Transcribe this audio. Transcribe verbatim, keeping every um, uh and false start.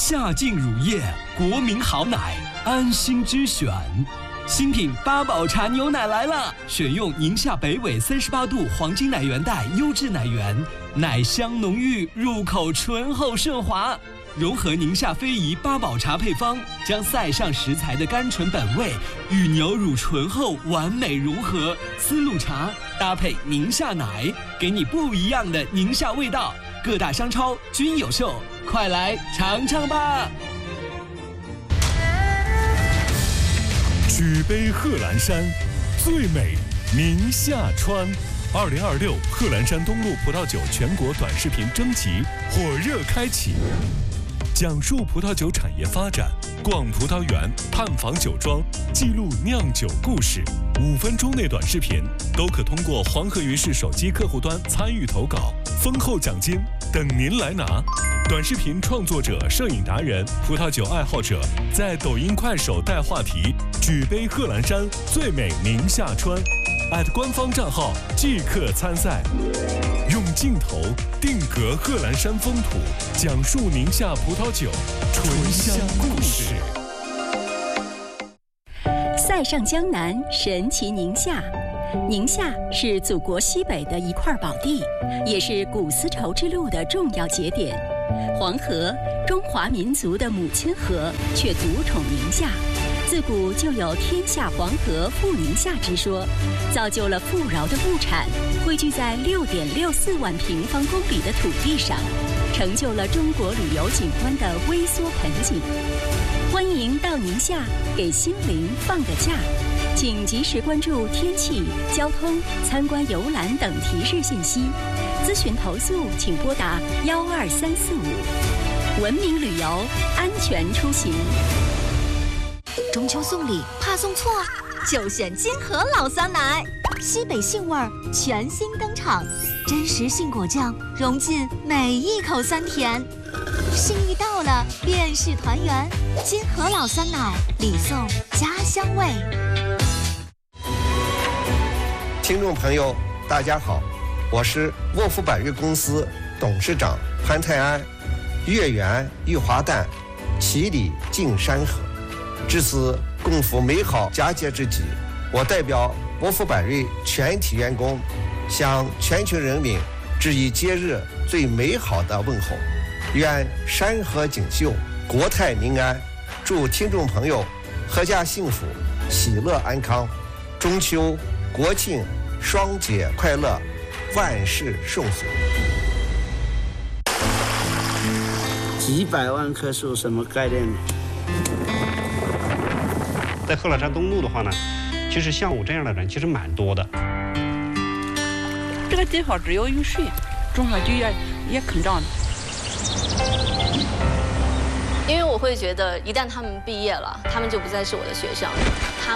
夏劲乳业，国民好奶，安心之选。新品八宝茶牛奶来了，选用宁夏北纬三十八度黄金奶源带优质奶源，奶香浓郁，入口醇厚顺滑。融合宁夏非遗八宝茶配方，将塞上食材的甘醇本味与牛乳醇厚完美融合。丝路茶搭配宁夏奶，给你不一样的宁夏味道。各大商超均有售，快来尝尝吧！ 举杯贺兰山，最美宁夏川。二零二六贺兰山东路葡萄酒全国短视频征集火热开启。讲述葡萄酒产业发展，逛葡萄园，探访酒庄，记录酿酒故事。五分钟内短视频都可通过黄河鱼市手机客户端参与投稿，丰厚奖金等您来拿。短视频创作者、摄影达人、葡萄酒爱好者在抖音、快手带话题“举杯贺兰山，最美宁夏川”，@官方账号即刻参赛。用镜头定格贺兰山风土，讲述宁夏葡萄酒醇香故事。 塞上江南，神奇宁夏。宁夏是祖国西北的一块宝地，也是古丝绸之路的重要节点。黄河，中华民族的母亲河，却独宠宁夏。自古就有天下黄河富宁夏之说，造就了富饶的物产汇聚在六点六四万平方公里的土地上，成就了中国旅游景观的微缩盆景。欢迎到宁夏给心灵放个假，请及时关注天气、交通、参观游览等提示信息。咨询投诉请拨打幺二三四五。文明旅游，安全出行。 中秋送礼怕送错，就选金河老酸奶，西北杏味儿全新登场，真实杏果酱融进每一口酸甜，幸运到了便是团圆。金河老酸奶，礼送家乡味。 听众朋友，大家好，我是沃福百瑞公司董事长潘泰安。月圆玉华诞，其礼敬山河。至此共赴美好佳节之际，我代表沃福百瑞全体员工，向全球人民致以节日最美好的问候。愿山河锦绣，国泰民安。祝听众朋友阖家幸福，喜乐安康。中秋、国庆双节快乐，万事顺遂。 几百万棵树什么概念？ 在贺兰山东路的话呢，其实像我这样的人其实蛮多的。 这个地方只有雨水，种下去也也肯长的。 因为我会觉得，一旦他们毕业了，他们就不再是我的学生了。